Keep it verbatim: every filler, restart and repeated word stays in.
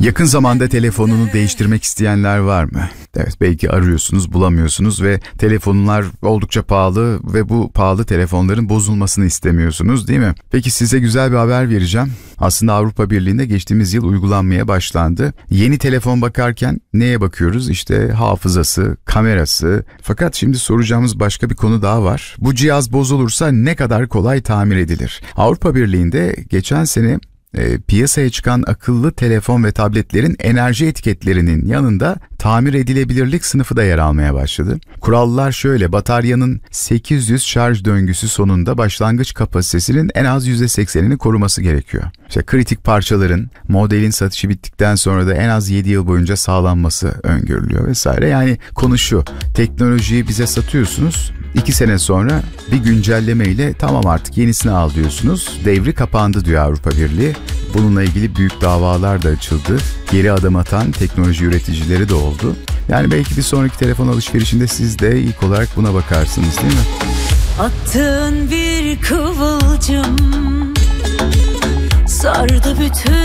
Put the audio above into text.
Yakın zamanda telefonunu değiştirmek isteyenler var mı? Evet, belki arıyorsunuz, bulamıyorsunuz ve telefonlar oldukça pahalı ve bu pahalı telefonların bozulmasını istemiyorsunuz, değil mi? Peki size güzel bir haber vereceğim. Aslında Avrupa Birliği'nde geçtiğimiz yıl uygulanmaya başlandı. Yeni telefon bakarken neye bakıyoruz? İşte hafızası, kamerası. Fakat şimdi soracağımız başka bir konu daha var. Bu cihaz bozulursa ne kadar kolay tamir edilir? Avrupa Birliği'nde geçen sene E, piyasaya çıkan akıllı telefon ve tabletlerin enerji etiketlerinin yanında tamir edilebilirlik sınıfı da yer almaya başladı. Kurallar şöyle: bataryanın sekiz yüz şarj döngüsü sonunda başlangıç kapasitesinin en az yüzde seksenini koruması gerekiyor. İşte kritik parçaların modelin satışı bittikten sonra da en az yedi yıl boyunca sağlanması öngörülüyor vesaire. Yani konu şu: teknolojiyi bize satıyorsunuz, iki sene sonra bir güncelleme ile tamam artık yenisini al diyorsunuz. Devri kapandı diyor Avrupa Birliği. Bununla ilgili büyük davalar da açıldı. Geri adım atan teknoloji üreticileri de oldu. Yani belki bir sonraki telefon alışverişinde siz de ilk olarak buna bakarsınız, değil mi? Attığın bir kıvılcım sardı bütün